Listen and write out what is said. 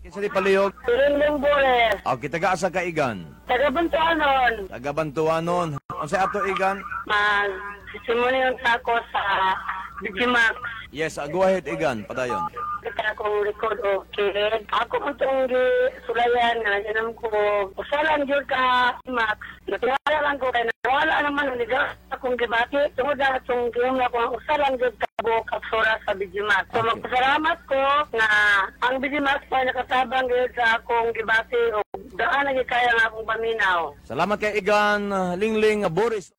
Kinsa di palihog? Ring Bores. Okay, taga-asa ka igan? Taga-Bantuanon. Taga-Bantuanon. Ang sa ato igan? Simunin ako sa Digimax. Yes, go ahead igan, padayon. Kita akong record o kid. Ako itong sulayan na sinam ko. Usalan yun ka, Max. Natingala lang ko kaya nawala naman naligaw akong gibati. Tungod na itong giyong na kung usalan yun ka buong kapsura sa Digimax. So magpasalamat ko na ang Digimax pa nakatabang yun sa akong gibati o daan na kaya nga akong paminaw. Salamat kay igan, Lingling Boris.